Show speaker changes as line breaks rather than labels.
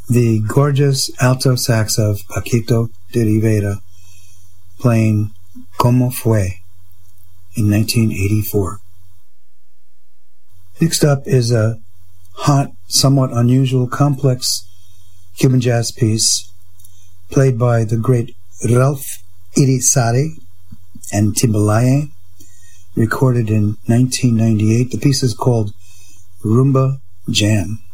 the gorgeous alto sax of Paquito de Rivera playing Como Fue in 1984. Next up is a hot, somewhat unusual, complex Cuban jazz piece played by the great Ralph Irizarry and Timbalaye, recorded in 1998. The piece is called Rumba Jam.